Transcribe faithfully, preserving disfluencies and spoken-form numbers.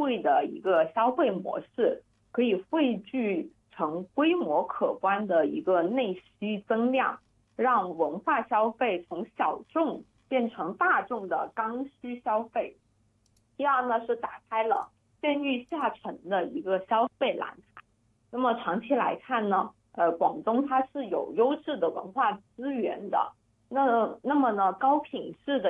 惠的一个消费模式，可以汇聚成规模可观的一个内需增量，让文化消费从小众变成大众的刚需消费。第二呢，是打开了县域下沉的一个消费蓝海。那么长期来看呢，呃，广东它是有优质的文化资源的，那那么呢，高品质的